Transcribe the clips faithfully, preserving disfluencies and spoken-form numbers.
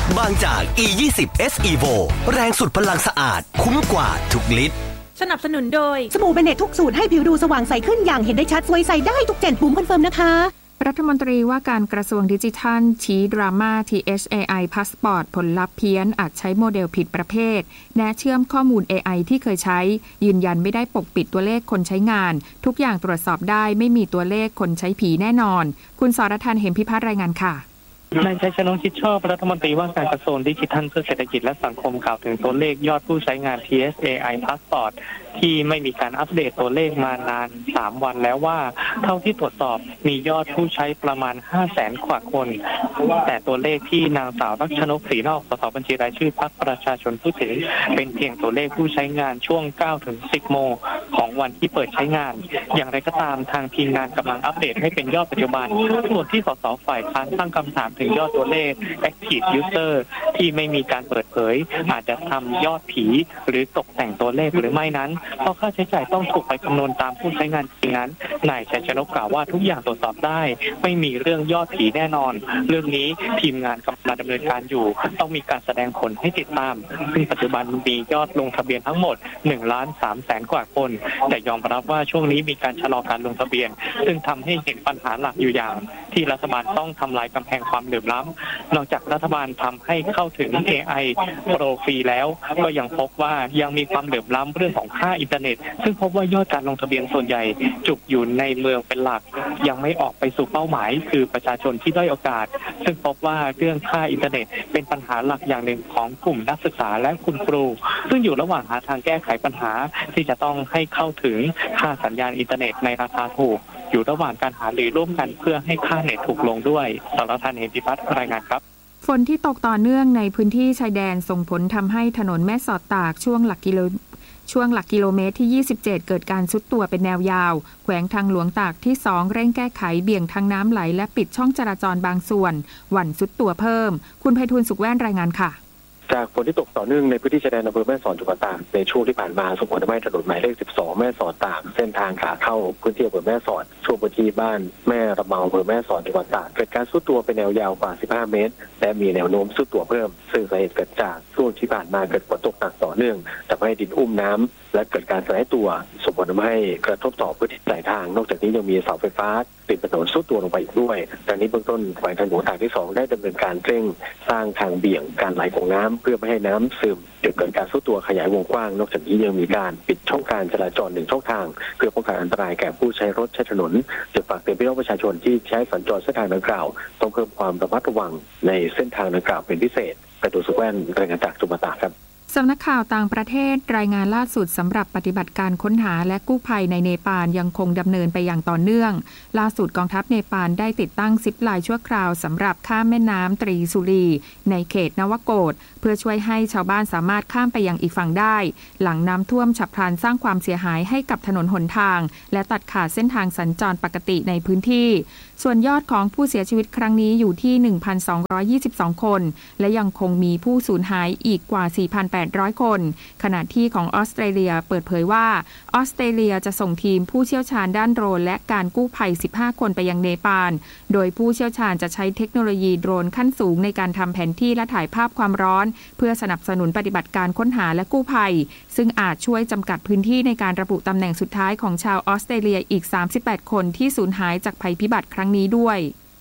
บางจาก อี ยี่สิบ เอส Evo แรงสุดพลังสะอาดคุ้มกว่าทุกลิตรสนับสนุนโดยสบู่เบเนตทุกสูตรให้ผิวดูสว่างใสขึ้นอย่างเห็นได้ชัดสวยใสได้ทุกเจนปุ่มคอนเฟิร์มนะคะรัฐมนตรีว่าการกระทรวงดิจิทัลชี้ดราม่า ที เอช เอ ไอ Passport ผลลัพธ์เพี้ยนอาจใช้โมเดลผิดประเภทแนะเชื่อมข้อมูล เอ ไอ ที่เคยใช้ยืนยันไม่ได้ปกปิดตัวเลขคนใช้งานทุกอย่างตรวจสอบได้ไม่มีตัวเลขคนใช้ผีแน่นอนคุณสรทันเหมพิพัฒน์รายงานค่ะนายชัยชนกชิดชอบรัฐมนตรีว่าการกระทรวงดิจิทัลเพื่อเศรษฐกิจและสังคมกล่าวถึงตัวเลขยอดผู้ใช้งาน ที เอช เอ ไอ Passport ที่ไม่มีการอัปเดตตัวเลขมานานสามวันแล้วว่าเท่าที่ตรวจสอบมียอดผู้ใช้ประมาณ ห้าแสน กว่าคนแต่ตัวเลขที่นางสาวรัชนกศรีนอกสสบัญชีรายชื่อพรรคประชาชนพูดถึงเป็นเพียงตัวเลขผู้ใช้งานช่วง เก้าถึงสิบ โมงของวันที่เปิดใช้งานอย่างไรก็ตามทางทีมงานกำลังอัปเดตให้เป็นยอดปัจจุบันส่วนที่สสฝ่ายค้านตั้งคำถามถึงยอดตัวเลข Active User ที่ไม่มีการเปิดเผยอาจจะทำยอดผีหรือตกแต่งตัวเลขหรือไม่นั้นเพราะค่าใช้จ่ายต้องถูกไปคำนวณตามผู้ใช้งานจริงนั้นนายชัยชนกกล่าวว่าทุกอย่างตรวจสอบได้ไม่มีเรื่องยอดผีแน่นอนเรื่องนี้ทีมงานกำลังดำเนินการอยู่ต้องมีการแสดงผลให้ติดตามซึ่งปัจจุบันมียอดลงทะเบียนทั้งหมด หนึ่งล้านสามแสน กว่าคนแต่ยอมรับว่าช่วงนี้มีการชะลอการลงทะเบียนซึ่งทำให้เห็นปัญหาหลักอยู่อย่างที่รัฐบาลต้องทำลายกำแพงความเหลื่อมล้ำนอกจากรัฐบาลทำให้เข้าถึง เอ ไอ โปรฟรีแล้วก็ยังพบว่ายังมีความเหลื่อมล้ำเรื่องของค่าอินเทอร์เน็ตซึ่งพบว่ายอดการลงทะเบียนส่วนใหญ่จุกอยู่ในเมืองเป็นหลักยังไม่ออกไปสู่เป้าหมายคือประชาชนที่ด้อยโอกาสซึ่งพบว่าเรื่องค่าอินเทอร์เน็ตเป็นปัญหาหลักอย่างหนึ่งของกลุ่มนักศึกษาและคุณครูซึ่งอยู่ระหว่างหาทางแก้ไขปัญหาที่จะต้องให้เข้าถึงค่าสัญญาณอินเทอร์เน็ตในราคาถูกอยู่ระหว่างการหารือร่วมกันเพื่อให้ค่าเน็ตถูกลงด้วยสรทัน เหมพิพัฒน์รายงานครับฝนที่ตกต่อเนื่องในพื้นที่ชายแดนส่งผลทำให้ถนนแม่สอดตากช่วงหลักกิโลช่วงหลักกิโลเมตรที่ยี่สิบเจ็ดเกิดการทรุดตัวเป็นแนวยาวแขวงทางหลวงตากที่สองเร่งแก้ไขเบี่ยงทางน้ำไหลและปิดช่องจราจรบางส่วนหวั่นทรุดตัวเพิ่มคุณไพฑูรย์สุขแว่นรายงานค่ะจากฝนที่ตกต่อเนื่องในพื้นที่ชายแดนอำเภอแม่สอดจังหวัดตากในช่วงที่ผ่านมาส่งผลทำให้ถนนหมายเลขสิบสองแม่สอดตากเส้นทางขาเข้าพื้นที่อำเภอแม่สอดช่วงพื้นที่บ้านแม่ระเมาอำเภอแม่สอดจังหวัดตากเกิดการทรุดตัวเป็นแนวยาวกว่าสิบห้าเมตรและมีแนวโน้มทรุดตัวเพิ่มซึ่งสาเหตุเกิดจากช่วงที่ผ่านมาเกิดฝนตกหนักต่อเนื่องทำให้ดินอุ้มน้ำและเกิดการสลายตัวส่งผลทำให้กระทบต่อพื้นที่หลายทางนอกจากนี้ยังมีเสาไฟฟ้าติดถนนทรุดตัวลงไปอีกด้วยดังนี้เบื้องต้นแขวงทางหลวงตากที่สองได้ดำเนินการเร่งสร้างทางเบี่ยงการไหลของน้ำเพื่อไม่ให้น้ำซึมจนเกิดการทรุดตัวขยายวงกว้างนอกจากนี้ยังมีการปิดช่องการจราจรหนึ่งช่องทางเพื่อป้องกันอันตรายแก่ผู้ใช้รถใช้ถนนจึงฝากเตือนพี่น้องประชาชนที่ใช้สัญจรเส้นทางดังกล่าวต้องเพิ่มความระมัดระวังในเส้นทางดังกล่าวเป็นพิเศษไปดูสุขแว่นรายงานจากจังหวัดตากครับสำนักข่าวต่างประเทศรายงานล่าสุดสำหรับปฏิบัติการค้นหาและกู้ภัยในเนปาลยังคงดำเนินไปอย่างต่อเนื่องล่าสุดกองทัพเนปาลได้ติดตั้งซิปไลน์ชั่วคราวสำหรับข้ามแม่น้ำตรีสุรีในเขตนวโกฏเพื่อช่วยให้ชาวบ้านสามารถข้ามไปยังอีกฝั่งได้หลังน้ำท่วมฉับพลันสร้างความเสียหายให้กับถนนหนทางและตัดขาดเส้นทางสัญจรปกติในพื้นที่ส่วนยอดของผู้เสียชีวิตครั้งนี้อยู่ที่ หนึ่งพันสองร้อยยี่สิบสอง คนและยังคงมีผู้สูญหายอีกกว่า สี่พันแปดร้อย คนขณะที่ของออสเตรเลียเปิดเผยว่าออสเตรเลียจะส่งทีมผู้เชี่ยวชาญด้านโดรนและการกู้ภัยสิบห้าคนไปยังเนปาลโดยผู้เชี่ยวชาญจะใช้เทคโนโลยีโดรนขั้นสูงในการทำแผนที่และถ่ายภาพความร้อนเพื่อสนับสนุนปฏิบัติการค้นหาและกู้ภัยซึ่งอาจช่วยจำกัดพื้นที่ในการระบุตำแหน่งสุดท้ายของชาวออสเตรเลียอีกสามสิบแปดคนที่สูญหายจากภัยพิบัติครั้งนี้ด้วย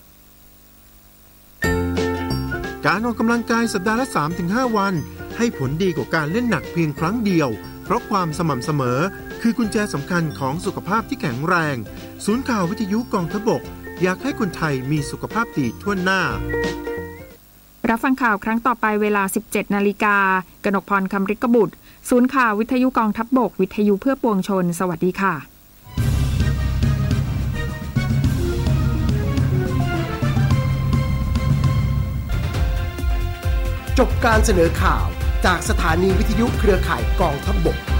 การออกกำลังกายสัปดาห์ละ สามถึงห้า วันให้ผลดีกว่าการเล่นหนักเพียงครั้งเดียวเพราะความสม่ำเสมอคือกุญแจสำคัญของสุขภาพที่แข็งแรงศูนย์ข่าววิทยุกองทัพบกอยากให้คนไทยมีสุขภาพดีทั่วหน้ารับฟังข่าวครั้งต่อไปเวลา สิบเจ็ดนาฬิกา กนกพร คำฤกบุตรศูนย์ข่าววิทยุกองทัพบกวิทยุเพื่อปวงชนสวัสดีค่ะจบการเสนอข่าวจากสถานีวิทยุเครือข่ายกองทัพบก